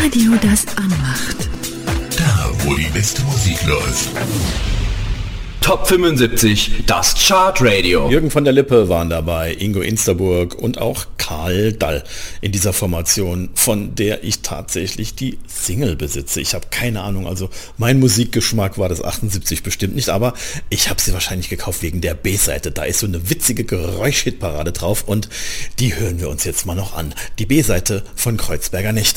Radio, das anmacht. Da, wo die beste Musik läuft. Top 75, das Chartradio. Jürgen von der Lippe waren dabei, Ingo Insterburg und auch Karl Dall in dieser Formation, von der ich tatsächlich die Single besitze. Ich habe keine Ahnung, also mein Musikgeschmack war das 78 bestimmt nicht, aber ich habe sie wahrscheinlich gekauft wegen der B-Seite. Da ist so eine witzige Geräuschhitparade drauf und die hören wir uns jetzt mal noch an. Die B-Seite von Kreuzberger Nächte.